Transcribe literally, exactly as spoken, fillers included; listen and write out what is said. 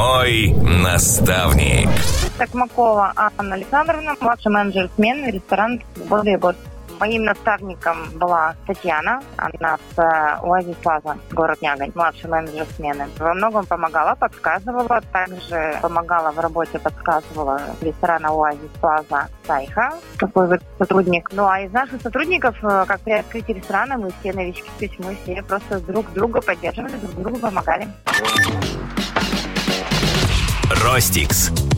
Мой наставник. Токмакова Анна Александровна, младший менеджер смены, ресторан «Свобода и год». Моим наставником была Татьяна, она с Оазис Плаза, город Нягань, младший менеджер смены. Во многом помогала, подсказывала, также помогала в работе, подсказывала ресторана Оазис Плаза Сайха, такой вот сотрудник. Ну а из наших сотрудников, как при открытии ресторана, мы все новички, то есть мы все просто друг друга поддерживали, друг другу помогали. Ростикс.